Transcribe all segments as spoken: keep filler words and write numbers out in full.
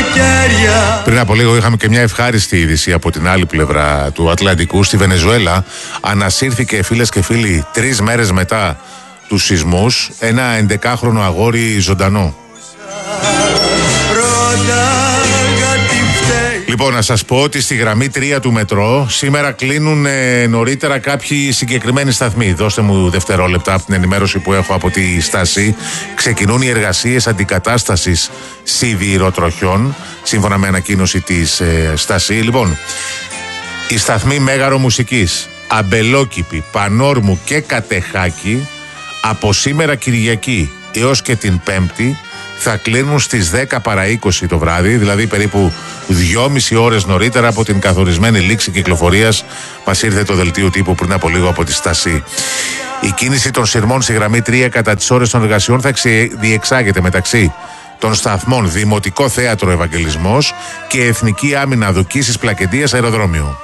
καλοκαίρια. Πριν από λίγο είχαμε και μια ευχάριστη είδηση από την άλλη πλευρά του Ατλαντικού. Στη Βενεζουέλα ανασύρθηκε, φίλες και φίλοι, τρεις μέρες μετά τους σεισμούς, ένα ενδεκάχρονο αγόρι ζωντανό. Λοιπόν, να σας πω ότι στη γραμμή τρία του μετρό σήμερα κλείνουν ε, νωρίτερα κάποιοι συγκεκριμένοι σταθμοί. Δώστε μου δευτερόλεπτα από την ενημέρωση που έχω από τη στάση. Ξεκινούν οι εργασίες αντικατάστασης σιδηροτροχιών, σύμφωνα με ανακοίνωση της ε, στάση. Λοιπόν, οι σταθμοί Μέγαρο Μουσικής, Αμπελόκηπη, Πανόρμου και Κατεχάκη από σήμερα Κυριακή έως και την Πέμπτη θα κλείνουν στις δέκα παρά είκοσι το βράδυ, δηλαδή περίπου δυόμιση ώρες νωρίτερα από την καθορισμένη λήξη κυκλοφορίας. Μας ήρθε το δελτίο τύπου πριν από λίγο από τη στάση. Η κίνηση των σειρμών στη γραμμή τρία κατά τις ώρες των εργασιών θα διεξάγεται μεταξύ των σταθμών Δημοτικό Θέατρο Ευαγγελισμός και Εθνική Άμυνα Δουκίσης Πλακεντίας Αεροδρόμιο.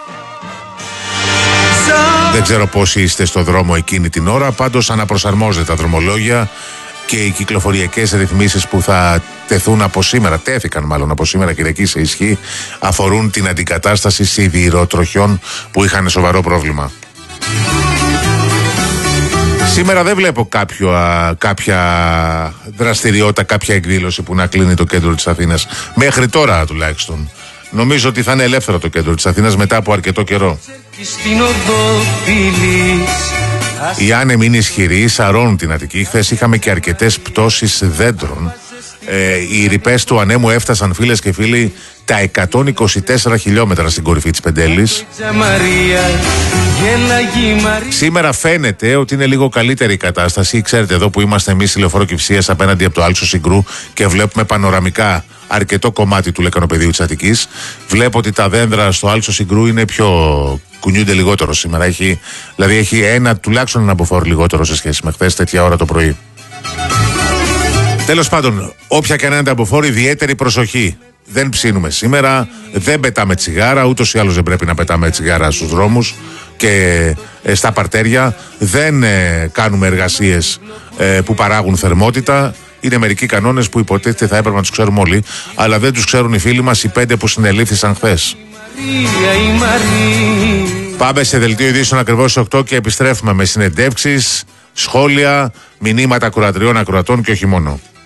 Δεν ξέρω πόσοι είστε στο δρόμο εκείνη την ώρα, πάντως αναπροσαρμόζεται τα δρομολόγια και οι κυκλοφοριακές ρυθμίσεις που θα τεθούν από σήμερα, τέθηκαν μάλλον από σήμερα Κυριακή σε ισχύ, αφορούν την αντικατάσταση σιδηροτροχιών που είχαν σοβαρό πρόβλημα. Σήμερα δεν βλέπω κάποιο, α, κάποια δραστηριότητα, κάποια εκδήλωση που να κλείνει το κέντρο της Αθήνας. Μέχρι τώρα τουλάχιστον. Νομίζω ότι θα είναι ελεύθερο το κέντρο της Αθήνας μετά από αρκετό καιρό. Οι άνεμοι είναι ισχυροί, σαρώνουν την Αττική. Χθες είχαμε και αρκετές πτώσεις δέντρων. Ε, οι ρηπές του ανέμου έφτασαν, φίλες και φίλοι, τα εκατόν είκοσι τέσσερα χιλιόμετρα στην κορυφή της Πεντέλης. Σήμερα φαίνεται ότι είναι λίγο καλύτερη η κατάσταση. Ξέρετε, εδώ που είμαστε εμείς στη Λεωφόρο Κυψίας απέναντι από το Άλσο Συγκρού και βλέπουμε πανοραμικά αρκετό κομμάτι του λεκανοπεδίου της Αττικής. Βλέπω ότι τα δέντρα στο Άλσο Συγκρού είναι πιο... κουνιούνται λιγότερο σήμερα. Έχει, δηλαδή έχει ένα, τουλάχιστον ένα μποφόρ λιγότερο σε σχέση με χθες τέτοια ώρα το πρωί. Τέλος πάντων, όποια και αν είναι τα μποφόρ, ιδιαίτερη προσοχή. Δεν ψήνουμε σήμερα, δεν πετάμε τσιγάρα, ούτως ή άλλως δεν πρέπει να πετάμε τσιγάρα στους δρόμους και ε, στα παρτέρια. Δεν ε, κάνουμε εργασίες ε, που παράγουν θερμότητα. Είναι μερικοί κανόνες που υποτίθεται θα έπρεπε να τους ξέρουμε όλοι, αλλά δεν τους ξέρουν οι φίλοι μας οι πέντε που συνελήφθησαν χθες. Πάμε σε δελτίο ειδήσεων ακριβώς στις οκτώ και επιστρέφουμε με συνεντεύξεις, σχόλια, μηνύματα ακροατριών, ακροατών και όχι μόνο.